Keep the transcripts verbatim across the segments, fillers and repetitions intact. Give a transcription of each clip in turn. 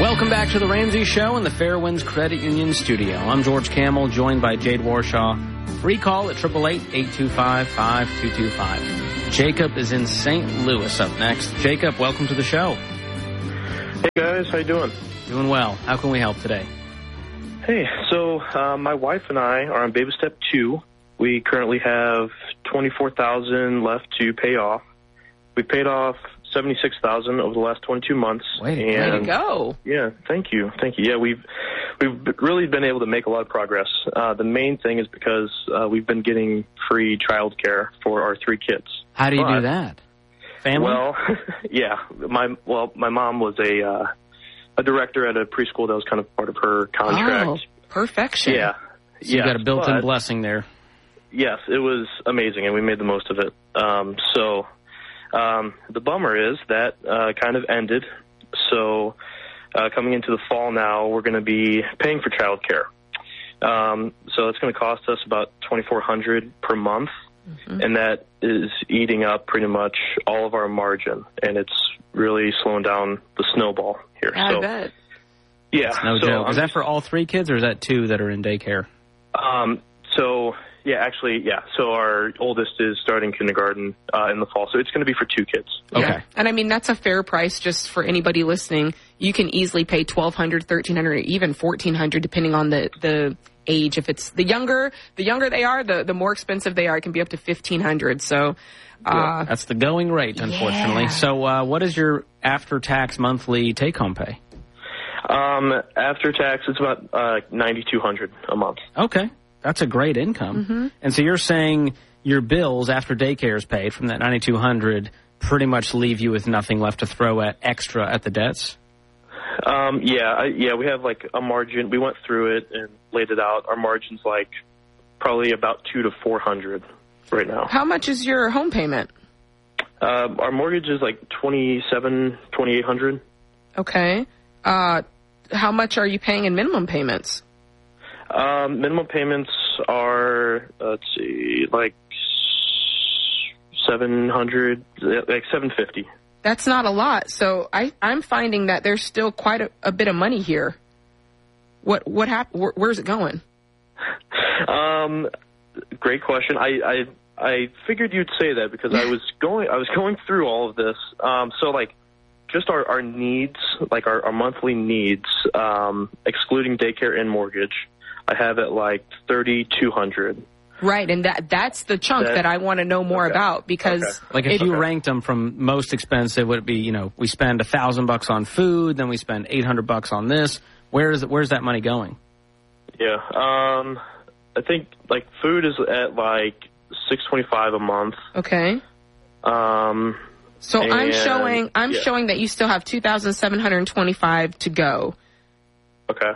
Welcome back to the Ramsey Show in the Fairwinds Credit Union studio. I'm George Camel, joined by Jade Warshaw. Free call at eight eight eight, eight two five, five two two five. Jacob is in Saint Louis up next. Jacob, welcome to the show. Hey guys, how you doing? Doing well. How can we help today? Hey, so uh, my wife and I are on baby step two. We currently have twenty-four thousand dollars left to pay off. We paid off seventy-six thousand dollars over the last twenty-two months. Way to, and, way to go. Yeah, thank you. Thank you. Yeah, we've we've really been able to make a lot of progress. Uh, the main thing is because uh, we've been getting free child care for our three kids. How do you but, do that? Family? Well, yeah. My well, my mom was a uh, a director at a preschool. That was kind of part of her contract. Oh, perfection. Yeah. So you yes, got a built-in but, blessing there. Yes, it was amazing, and we made the most of it. Um, so um, the bummer is that uh, kind of ended. So uh, coming into the fall now, we're going to be paying for childcare. Um, so it's going to cost us about twenty-four hundred dollars per month, mm-hmm. and that is eating up pretty much all of our margin, and it's really slowing down the snowball here. I so, bet. Yeah. No so joke. I'm Is that for all three kids, or is that two that are in daycare? Um, so, yeah, actually, yeah. So our oldest is starting kindergarten uh, in the fall, so it's going to be for two kids. Okay. Yeah. And I mean, that's a fair price just for anybody listening. You can easily pay twelve hundred dollars, thirteen hundred dollars, or even fourteen hundred dollars depending on the, the age. If it's the younger, the younger they are, the, the more expensive they are. It can be up to fifteen hundred dollars. So, uh, that's the going rate, unfortunately. Yeah. So uh, what is your after-tax monthly take-home pay? Um, after tax, it's about uh, ninety-two hundred dollars a month. Okay. That's a great income. Mm-hmm. And so you're saying your bills after daycare is paid from that ninety-two hundred dollars pretty much leave you with nothing left to throw at extra at the debts? Um, yeah, I, yeah, we have like a margin. We went through it and laid it out. Our margin's like probably about two to four hundred right now. how much is your home payment? Uh, our mortgage is like twenty-seven, twenty-eight hundred. Okay. Uh, how much are you paying in minimum payments? Um, minimum payments are, let's see, like seven hundred, like seven fifty. That's not a lot. So I, I'm finding that there's still quite a, a bit of money here. What what happened? Where, where's it going? Um, great question. I, I I figured you'd say that because I was going I was going through all of this. Um, so like just our, our needs, like our, our monthly needs, um, excluding daycare and mortgage, I have it like thirty-two hundred. Right, and that that's the chunk that, that I want to know more okay. about because Okay. Like if it, you Okay. ranked them from most expensive, would it be, you know, we spend a thousand bucks on food, then we spend eight hundred bucks on this. Where is it, where's that money going? Yeah. Um, I think like food is at like six twenty-five a month. okay. Um, So I'm and- showing I'm yeah. showing that you still have two thousand seven hundred twenty-five to go. Okay.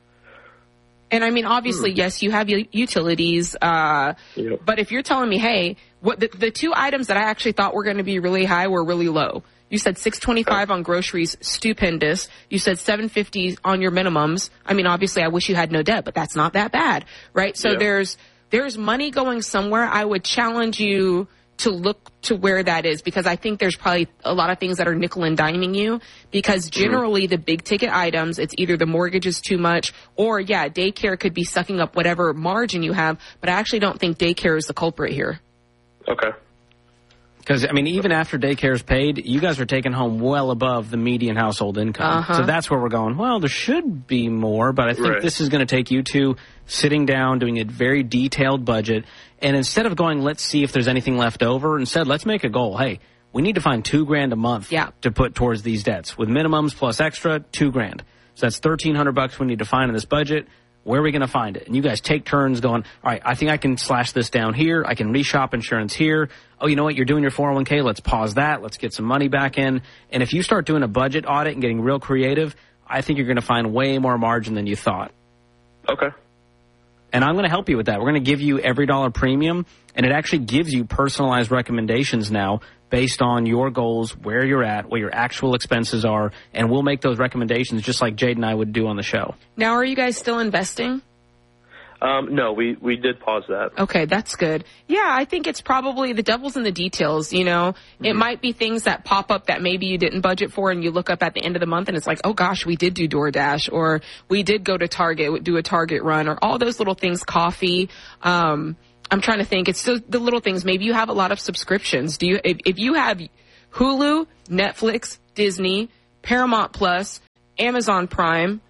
And I mean, obviously, yes, you have u- utilities. Uh, Yep. but if you're telling me, hey, what the, the two items that I actually thought were going to be really high were really low. You said six twenty-five on groceries, stupendous. You said seven fifty on your minimums. I mean, obviously, I wish you had no debt, but that's not that bad, right? So Yeah. there's there's money going somewhere. I would challenge you to look to where that is because I think there's probably a lot of things that are nickel and diming you because generally the big ticket items, it's either the mortgage is too much or, yeah, daycare could be sucking up whatever margin you have, but I actually don't think daycare is the culprit here. Okay. Because, I mean, even after daycare is paid, you guys are taking home well above the median household income. Uh-huh. So that's where we're going, well, there should be more, but I think Right. this is going to take you to sitting down, doing a very detailed budget, and instead of going, let's see if there's anything left over, instead, let's make a goal. Hey, we need to find two grand a month Yeah. to put towards these debts. With minimums plus extra, two grand. So that's thirteen hundred bucks we need to find in this budget. Where are we going to find it? And you guys take turns going, all right, I think I can slash this down here. I can reshop insurance here. Oh, you know what? You're doing your four oh one k. Let's pause that. Let's get some money back in. And if you start doing a budget audit and getting real creative, I think you're going to find way more margin than you thought. Okay. And I'm going to help you with that. We're going to give you every dollar premium, and it actually gives you personalized recommendations now based on your goals, where you're at, what your actual expenses are, and we'll make those recommendations just like Jade and I would do on the show. Now, are you guys still investing? Um, no, we, we did pause that. Okay, that's good. Yeah, I think it's probably the devil's in the details, you know. Mm-hmm. It might be things that pop up that maybe you didn't budget for, and you look up at the end of the month and it's like, oh gosh, we did do DoorDash, or we did go to Target, do a Target run, or all those little things, coffee. Um, I'm trying to think. It's the, the little things. Maybe you have a lot of subscriptions. Do you, if, if you have Hulu, Netflix, Disney, Paramount Plus, Amazon Prime,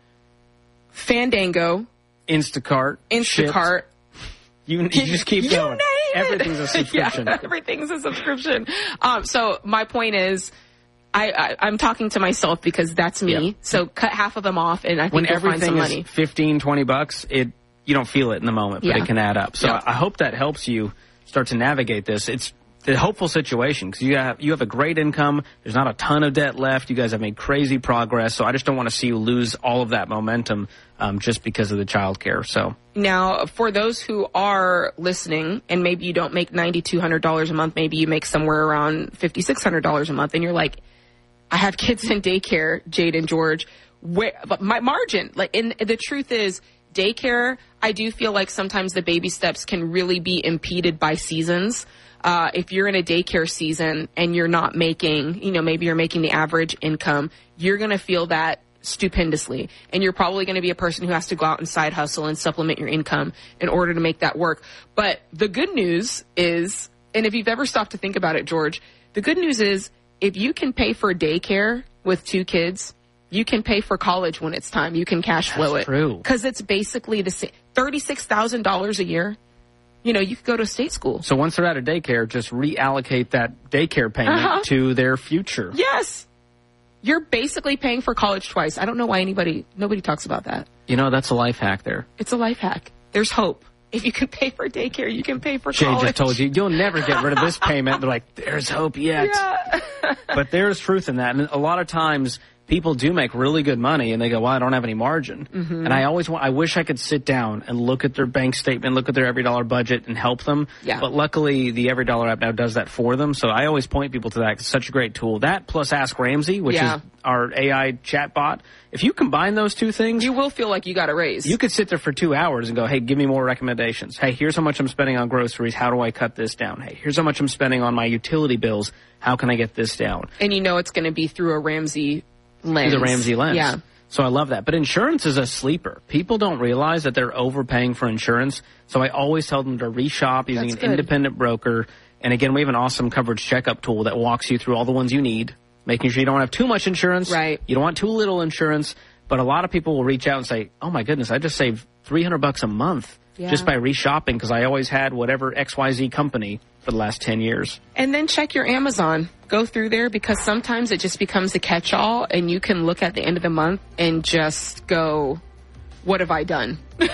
Fandango, Instacart. Instacart. You, you just keep you going. Name Everything's a subscription. Yeah, everything's a subscription. Um, so my point is, I, I, I'm talking to myself because that's me. Yeah. So cut half of them off, and I think when you'll find some everything money. is fifteen, twenty bucks, it you don't feel it in the moment, but Yeah. it can add up. So Yeah. I hope that helps you start to navigate this. It's the hopeful situation because you have you have a great income. There's not a ton of debt left. You guys have made crazy progress. So I just don't want to see you lose all of that momentum um, just because of the childcare. So Now, for those who are listening, and maybe you don't make nine thousand two hundred dollars a month, maybe you make somewhere around five thousand six hundred dollars a month, and you're like, I have kids in daycare, Jade and George. Where, but my margin, like, and the truth is, daycare, I do feel like sometimes the baby steps can really be impeded by seasons. Uh, if you're in a daycare season and you're not making, you know, maybe you're making the average income, you're going to feel that stupendously. And you're probably going to be a person who has to go out and side hustle and supplement your income in order to make that work. But the good news is, and if you've ever stopped to think about it, George, the good news is if you can pay for daycare with two kids, you can pay for college when it's time. You can cash flow That's it. true. Because it's basically the same. thirty-six thousand dollars a year. You know, you could go to state school. So once they're out of daycare, just reallocate that daycare payment Uh-huh. to their future. Yes. You're basically paying for college twice. I don't know why anybody, nobody talks about that. You know, that's a life hack there. It's a life hack. There's hope. If you can pay for daycare, you can pay for Jay college. just told you, you'll never get rid of this payment. They're like, there's hope yet. Yeah. But there's truth in that. And a lot of times people do make really good money and they go, well, I don't have any margin. Mm-hmm. And I always want, I wish I could sit down and look at their bank statement, look at their every dollar budget and help them. Yeah. But luckily the Every Dollar app now does that for them. So I always point people to that. It's such a great tool. That plus Ask Ramsey, which Yeah. is our A I chat bot. If you combine those two things, You will feel like you got a raise. you could sit there for two hours and go, hey, give me more recommendations. Hey, here's how much I'm spending on groceries. How do I cut this down? Hey, here's how much I'm spending on my utility bills. How can I get this down? and you know it's going to be through a Ramsey lens. Through the Ramsey lens. Yeah. So I love that. But insurance is a sleeper. People don't realize that they're overpaying for insurance. So I always tell them to reshop using That's an good. independent broker. And again, we have an awesome coverage checkup tool that walks you through all the ones you need, making sure you don't have too much insurance. Right. You don't want too little insurance. But a lot of people will reach out and say, oh my goodness, I just saved three hundred bucks a month Yeah. just by reshopping because I always had whatever X Y Z company for the last ten years. And then check your Amazon. Go through there because sometimes it just becomes a catch-all and you can look at the end of the month and just go, what have I done?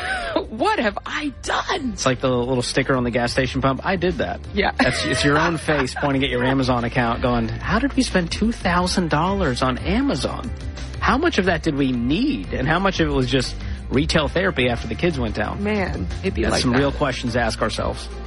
What have I done? It's like the little sticker on the gas station pump. I did that. Yeah. That's, it's your own face pointing at your Amazon account going, how did we spend two thousand dollars on Amazon? How much of that did we need? And how much of it was just retail therapy after the kids went down? Man, it'd be That's like some that. real questions to ask ourselves.